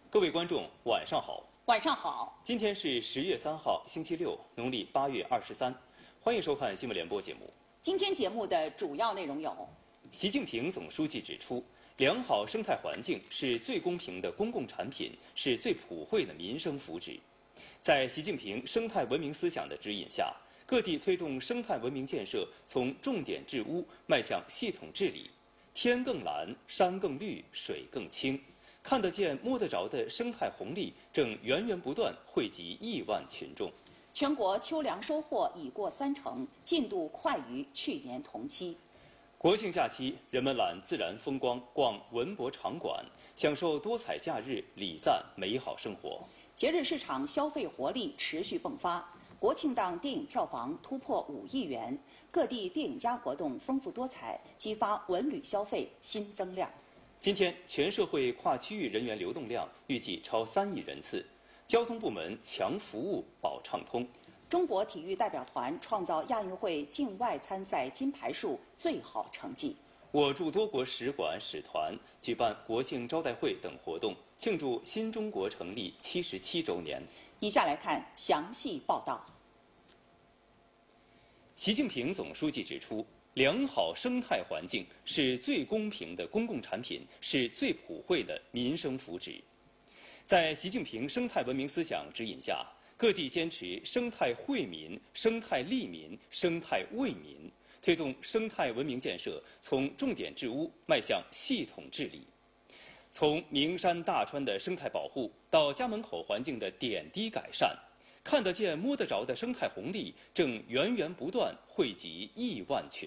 各位观众，晚上好。 晚上好。 今天是10月3号，星期六，农历8月23。欢迎收看新闻联播节目。 今天节目的主要内容有： 习近平总书记指出，良好生态环境是最公平的公共产品，是最普惠的民生福祉。在习近平生态文明思想的指引下，各地推动生态文明建设从重点治污迈向系统治理，天更蓝，山更绿，水更清。看得见、摸得着的生态红利正源源不断惠及亿万群众。 全国秋粮收获已过30%，进度快于去年同期。 国庆假期，人们览自然风光，逛文博场馆，享受多彩假日，礼赞美好生活。 节日市场消费活力持续迸发，国庆档电影票房突破5亿元，各地电影节活动丰富多彩，激发文旅消费新增量。 今天，全社会跨区域人员流动量预计超3亿人次，交通部门强服务保畅通。 中国体育代表团创造亚运会境外参赛金牌数最好成绩。 我驻多国使馆使团举办国庆招待会等活动，庆祝新中国成立77周年。 以下来看详细报道。 习近平总书记指出，良好生态环境是最公平的公共产品，是最普惠的民生福祉。在习近平生态文明思想指引下，各地坚持生态惠民、生态利民、生态为民，推动生态文明建设从重点治污迈向系统治理。从名山大川的生态保护到家门口环境的点滴改善，看得见、摸得着的生态红利正源源不断惠及亿万群